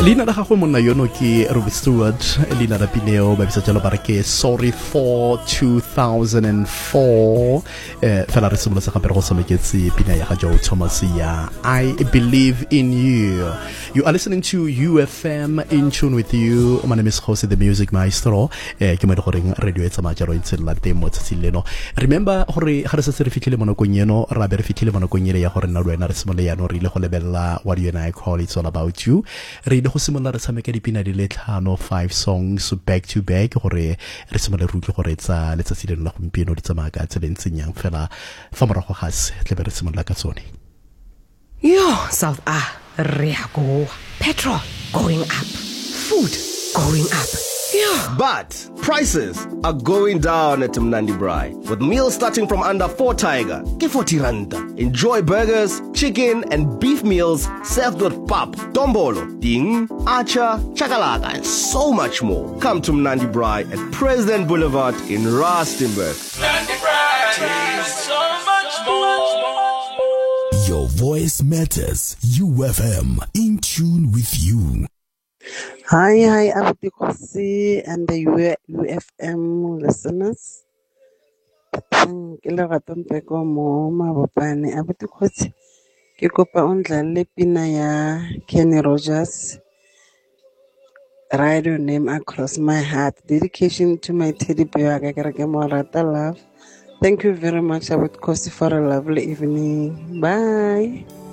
Lina la gago monna yono ke Robbie Stewart. Lina la pineo ba bisa jalo bare ke Sorry for 2004. Fela re simola sa gape go someketse pina ya ga Joe Thomas ya I Believe in You. You are listening to UFM in tune with you. My name is Jose the Music Maestro. Ke mo goreng radio e tsama jalo ntse la teng mo tsileno. Remember gore ga re se re fitlhile mo nakong eno ra be re fitlhile mo nakong ene ya gore nna le wena re simola ya no re ile go lebella what you and I call it's all about you. Re ile go simola re tshameka dipina di le 5 songs back to back gore re simola re utlwe gore tsa letsatsi leno la gompieno di tsamaya ka tseleng yang fela fa morago ga se tle be re simola ka tsone. Yo, South Riago. Petrol going up. Food going up. Yeah. But prices are going down at Mnandi Braai. With meals starting from under 4 Tiger, ke 40 randa. Enjoy burgers, chicken and beef meals served with pap, dombolo, ding, acha, chakalaka and so much more. Come to Mnandi Braai at President Boulevard in Rustenburg. Mnandi Braai, so much more. Your voice matters. UFM in tune with you. Hi, Abutikosi and the UFM listeners. Ke le ratampeko mo mabopane Abutikosi. Ke kopa o ndlale pina ya Kenny Rogers. Write your name across my heart. Dedication to my teddy bear. Ke mo rata love. Thank you very much Abutikosi for a lovely evening. Bye.